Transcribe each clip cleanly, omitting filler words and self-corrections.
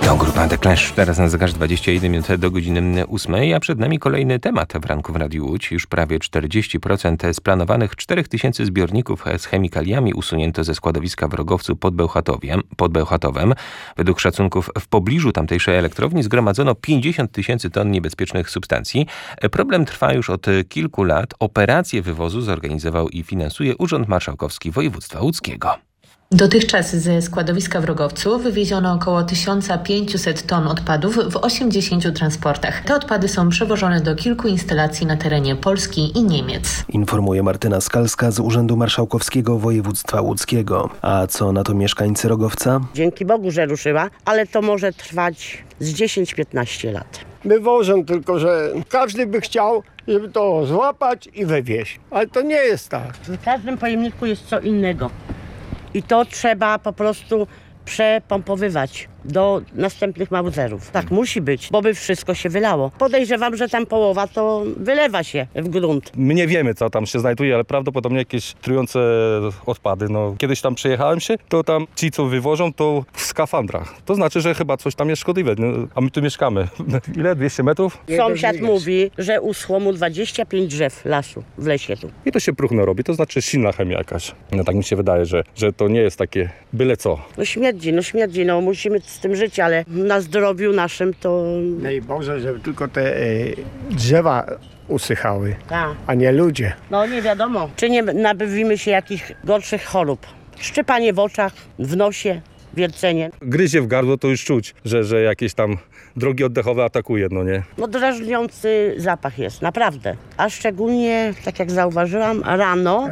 To grupa The Clash. Teraz na zegarze 21 minut do godziny 8, a przed nami kolejny temat w ranku w Radiu Łódź. Już prawie 40% z planowanych 4000 zbiorników z chemikaliami usunięto ze składowiska w Rogowcu pod Bełchatowem. Według szacunków w pobliżu tamtejszej elektrowni zgromadzono 50 000 ton niebezpiecznych substancji. Problem trwa już od kilku lat. Operację wywozu zorganizował i finansuje Urząd Marszałkowski Województwa Łódzkiego. Dotychczas ze składowiska w Rogowcu wywieziono około 1500 ton odpadów w 80 transportach. Te odpady są przewożone do kilku instalacji na terenie Polski i Niemiec. Informuje Martyna Skalska z Urzędu Marszałkowskiego Województwa Łódzkiego. A co na to mieszkańcy Rogowca? Dzięki Bogu, że ruszyła, ale to może trwać z 10-15 lat. Wywożą, tylko że każdy by chciał, żeby to złapać i wywieźć. Ale to nie jest tak. W każdym pojemniku jest co innego. I to trzeba po prostu przepompowywać do następnych małzerów. Tak musi być, bo by wszystko się wylało. Podejrzewam, że tam połowa to wylewa się w grunt. My nie wiemy, co tam się znajduje, ale prawdopodobnie jakieś trujące odpady. Kiedyś tam przejechałem się, to tam ci, co wywożą, to w skafandrach. To znaczy, że chyba coś tam jest szkodliwe. A my tu mieszkamy. Ile? 200 metrów? Sąsiad mówi, że uschło mu 25 drzew lasu w lesie tu. I to się próchno robi, to znaczy silna chemia jakaś. Tak mi się wydaje, że to nie jest takie byle co. Śmierdzi, musimy z tym żyć, ale na zdrowiu naszym to... Daj Boże, żeby tylko te drzewa usychały, Tak. a nie ludzie. Nie wiadomo, czy nie nabawimy się jakichś gorszych chorób. Szczypanie w oczach, w nosie, wiercenie. Gryzie w gardło, to już czuć, że jakieś tam drogi oddechowe atakuje, nie? Drażniący zapach jest, naprawdę. A szczególnie, tak jak zauważyłam, rano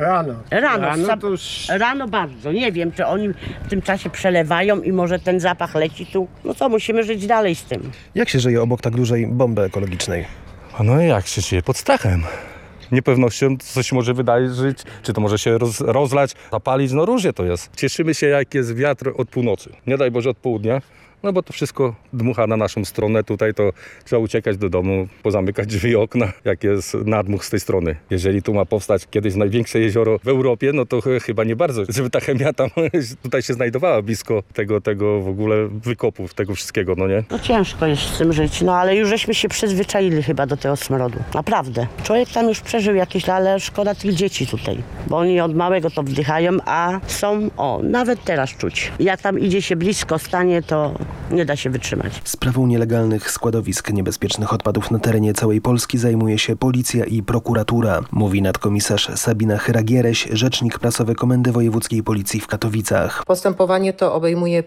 bardzo. Nie wiem, czy oni w tym czasie przelewają i może ten zapach leci tu. Musimy żyć dalej z tym. Jak się żyje obok tak dużej bomby ekologicznej? Jak się żyje? Pod strachem. Niepewnością coś może wydaje żyć, czy to może się rozlać, zapalić, różnie to jest. Cieszymy się, jak jest wiatr od północy, nie daj Boże od południa, bo to wszystko dmucha na naszą stronę, tutaj to trzeba uciekać do domu, pozamykać drzwi i okna, jak jest nadmuch z tej strony. Jeżeli tu ma powstać kiedyś największe jezioro w Europie, to chyba nie bardzo, żeby ta chemia tam tutaj się znajdowała blisko tego w ogóle wykopów, tego wszystkiego, nie? Ciężko jest z tym żyć, ale już żeśmy się przyzwyczaili chyba do tego smrodu, naprawdę. Człowiek tam już przeżył jakieś, ale szkoda tych dzieci tutaj, bo oni od małego to wdychają, a są, nawet teraz czuć. Jak tam idzie się blisko, stanie, to nie da się wytrzymać. Sprawą nielegalnych składowisk niebezpiecznych odpadów na terenie całej Polski zajmuje się policja i prokuratura, mówi nadkomisarz Sabina Chyra-Giereś, rzecznik prasowy Komendy Wojewódzkiej Policji w Katowicach. Postępowanie to obejmuje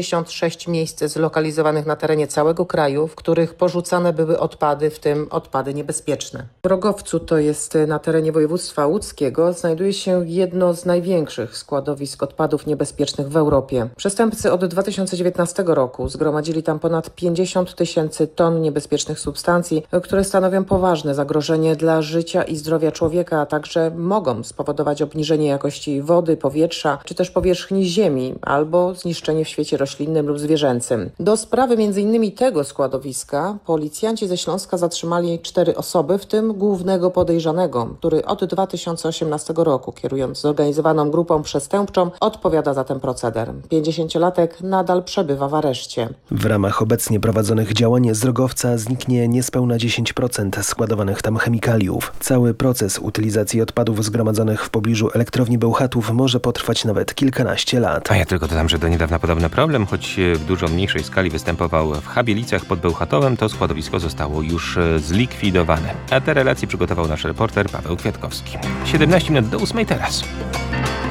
56 miejsc zlokalizowanych na terenie całego kraju, w których porzucane były odpady, w tym odpady niebezpieczne. W Rogowcu, to jest na terenie województwa łódzkiego, znajduje się jedno z największych składowisk odpadów niebezpiecznych w Europie. Przestępcy od 2019 roku zgromadzili tam ponad 50 000 ton niebezpiecznych substancji, które stanowią poważne zagrożenie dla życia i zdrowia człowieka, a także mogą spowodować obniżenie jakości wody, powietrza, czy też powierzchni ziemi, albo zniszczenie w świecie roślinnym lub zwierzęcym. Do sprawy m.in. tego składowiska policjanci ze Śląska zatrzymali 4 osoby, w tym głównego podejrzanego, który od 2018 roku, kierując zorganizowaną grupą przestępczą, odpowiada za ten proceder. 50-latek nadal przebywa w areszcie. W ramach obecnie prowadzonych działań z Rogowca zniknie niespełna 10% składowanych tam chemikaliów. Cały proces utylizacji odpadów zgromadzonych w pobliżu elektrowni Bełchatów może potrwać nawet kilkanaście lat. A ja tylko dodam, że do niedawna podobny problem, choć w dużo mniejszej skali występował w Chabielicach pod Bełchatowem, to składowisko zostało już zlikwidowane. A te relacje przygotował nasz reporter Paweł Kwiatkowski. 17 minut do 8 teraz.